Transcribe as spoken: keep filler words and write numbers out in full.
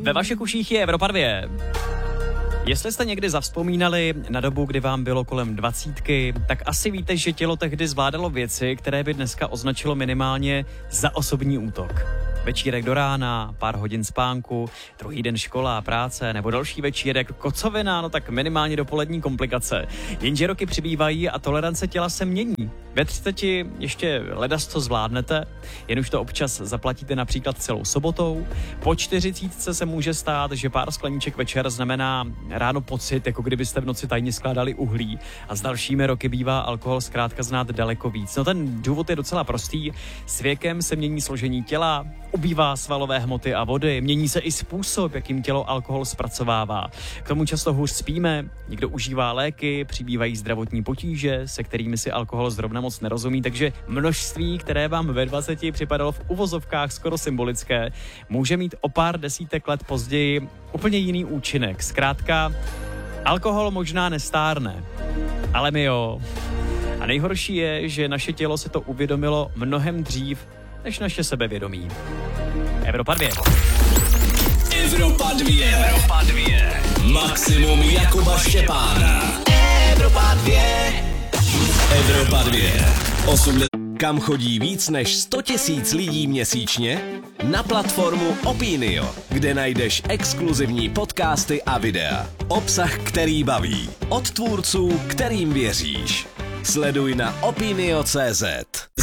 Ve vašich uších je Evropa dvě. Jestli jste někdy zavzpomínali na dobu, kdy vám bylo kolem dvacítky, tak asi víte, že tělo tehdy zvládalo věci, které by dneska označilo minimálně za osobní útok. Večírek do rána, pár hodin spánku, druhý den škola, práce nebo další večírek, kocovina, no tak minimálně dopolední komplikace. Jenže roky přibývají a tolerance těla se mění. Ve třiceti ještě ledas co zvládnete, jen už to občas zaplatíte například celou sobotou. Po čtyřicítce se může stát, že pár skleníček večer znamená ráno pocit, jako kdybyste v noci tajně skládali uhlí. A s dalšími roky bývá alkohol zkrátka znát daleko víc. No ten důvod je docela prostý. S věkem se mění složení těla, ubývá svalové hmoty a vody, mění se i způsob, jakým tělo alkohol zpracovává. K tomu často hůř spíme, někdo užívá léky, přibývají zdravotní potíže, se kterými si alkohol zrovna moc nerozumí, takže množství, které vám ve dvaceti připadalo v uvozovkách skoro symbolické, může mít o pár desítek let později úplně jiný účinek. Zkrátka, alkohol možná nestárne, ale my jo. A nejhorší je, že naše tělo se to uvědomilo mnohem dřív, než naše sebevědomí. Evropa dvě. Evropa dvě. Evropa dvě. Maximum Jakuba Štěpána. Evropa dvě. Evropa dvě. Osm let. Kam chodí víc než sto tisíc lidí měsíčně? Na platformu Opinio, kde najdeš exkluzivní podcasty a videa. Obsah, který baví. Od tvůrců, kterým věříš. Sleduj na opinio tečka cé zet.